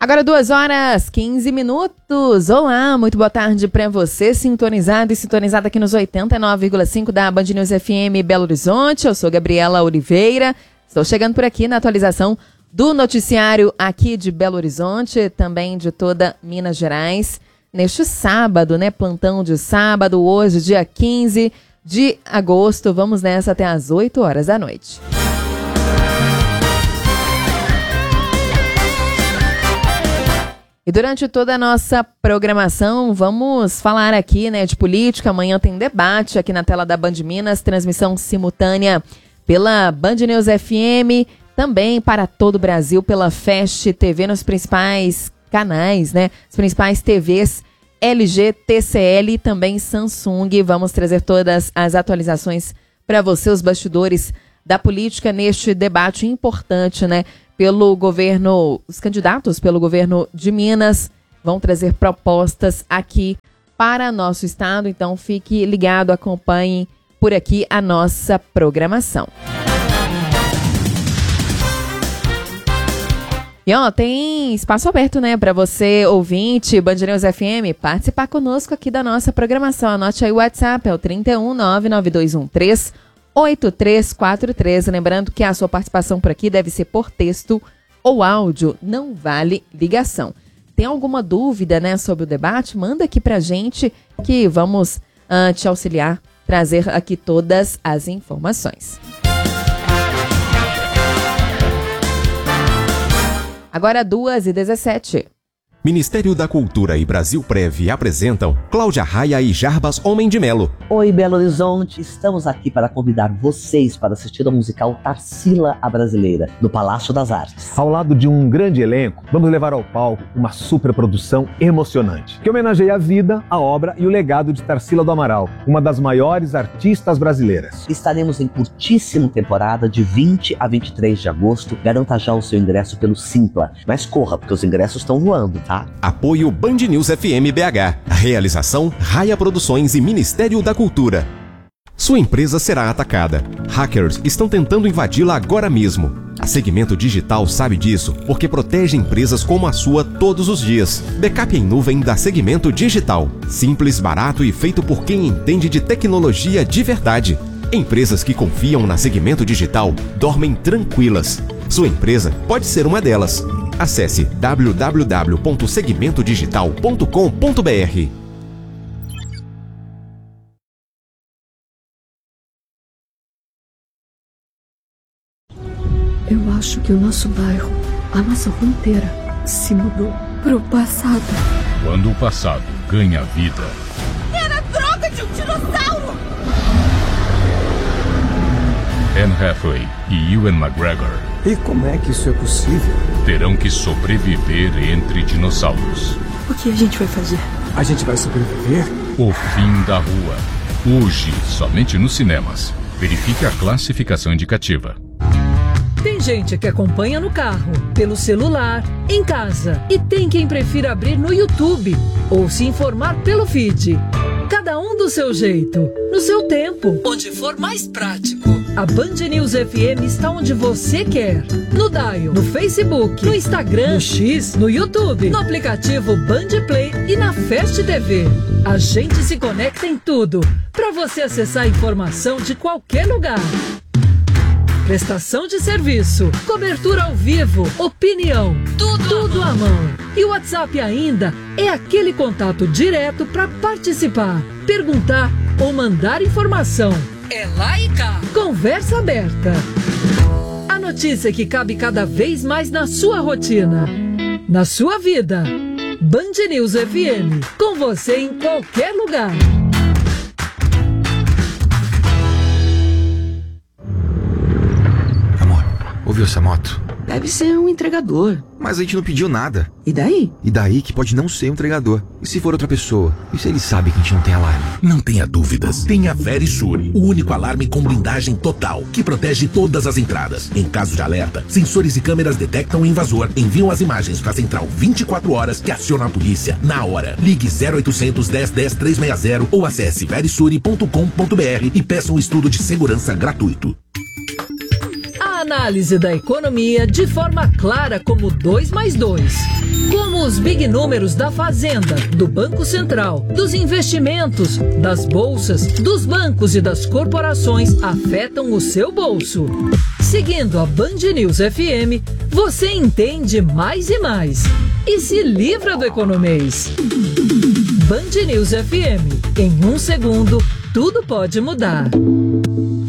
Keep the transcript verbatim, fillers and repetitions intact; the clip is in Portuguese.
Agora duas horas, quinze minutos. Olá, muito boa tarde para você, sintonizado e sintonizada aqui nos oitenta e nove vírgula cinco da Band News F M Belo Horizonte. Eu sou Gabriela Oliveira, estou chegando por aqui na atualização do noticiário aqui de Belo Horizonte, também de toda Minas Gerais. Neste sábado, né, plantão de sábado, hoje, dia quinze de agosto. Vamos nessa até às oito horas da noite. E durante toda a nossa programação, vamos falar aqui, né, de política. Amanhã tem debate aqui na tela da Band Minas, transmissão simultânea pela Band News F M, também para todo o Brasil pela Fast T V, nos principais canais, né, as principais T Vs L G, T C L e também Samsung. Vamos trazer todas as atualizações para você, os bastidores da política neste debate importante, né? Pelo governo, os candidatos pelo governo de Minas vão trazer propostas aqui para nosso estado. Então fique ligado, acompanhe por aqui a nossa programação. E ó, tem espaço aberto, né, para você, ouvinte, Band News F M, participar conosco aqui da nossa programação. Anote aí o WhatsApp, é o trinta e um, nove nove dois um três, oito três quatro três. Lembrando que a sua participação por aqui deve ser por texto ou áudio, não vale ligação. Tem alguma dúvida, né, sobre o debate? Manda aqui pra gente que vamos uh, te auxiliar, trazer aqui todas as informações. Agora duas e dezessete. Ministério da Cultura e Brasil Prev apresentam Cláudia Raia e Jarbas Homem de Melo. Oi, Belo Horizonte. Estamos aqui para convidar vocês para assistir ao musical Tarsila, a Brasileira, no Palácio das Artes. Ao lado de um grande elenco, vamos levar ao palco uma superprodução emocionante, que homenageia a vida, a obra e o legado de Tarsila do Amaral, uma das maiores artistas brasileiras. Estaremos em curtíssima temporada de vinte a vinte e três de agosto. Garanta já o seu ingresso pelo Simpla. Mas corra, porque os ingressos estão voando, tá? Apoio Band News F M B H. Realização Raia Produções e Ministério da Cultura. Sua empresa será atacada. Hackers estão tentando invadi-la agora mesmo. A Segmento Digital sabe disso porque protege empresas como a sua todos os dias. Backup em nuvem da Segmento Digital. Simples, barato e feito por quem entende de tecnologia de verdade. Empresas que confiam na Segmento Digital dormem tranquilas. Sua empresa pode ser uma delas. Acesse w w w ponto segmento digital ponto com ponto b r. Eu acho que o nosso bairro, a nossa rua inteira, se mudou pro passado. Quando o passado ganha vida. Era droga de um dinossauro! Anne Hathaway e Ewan McGregor. E como é que isso é possível? Terão que sobreviver entre dinossauros. O que a gente vai fazer? A gente vai sobreviver? O fim da rua. Hoje, somente nos cinemas. Verifique a classificação indicativa. Tem gente que acompanha no carro, pelo celular, em casa. E tem quem prefira abrir no YouTube ou se informar pelo feed. Cada um do seu jeito, no seu tempo, onde for mais prático. A Band News F M está onde você quer. No Dial, no Facebook, no Instagram, no X, no YouTube, no aplicativo Band Play e na Fast T V. A gente se conecta em tudo, para você acessar a informação de qualquer lugar. Prestação de serviço, cobertura ao vivo, opinião, tudo, tudo à mão. E o WhatsApp ainda é aquele contato direto para participar, perguntar ou mandar informação. É lá e cá. Conversa aberta. A notícia que cabe cada vez mais na sua rotina, na sua vida. Band News F M, com você em qualquer lugar. Ouviu essa moto? Deve ser um entregador. Mas a gente não pediu nada. E daí? E daí que pode não ser um entregador. E se for outra pessoa? E se ele sabe que a gente não tem alarme? Não tenha dúvidas. Tenha Verisure, o único alarme com blindagem total, que protege todas as entradas. Em caso de alerta, sensores e câmeras detectam o invasor, enviam as imagens para a central vinte e quatro horas, que aciona a polícia na hora. Ligue zero oitocentos, dez, dez, trezentos e sessenta ou acesse verisure ponto com ponto b r e peça um estudo de segurança gratuito. Análise da economia de forma clara como dois mais dois. Como os big números da Fazenda, do Banco Central, dos investimentos, das bolsas, dos bancos e das corporações afetam o seu bolso. Seguindo a Band News F M, você entende mais e mais e se livra do economês. Band News F M. Em um segundo, tudo pode mudar.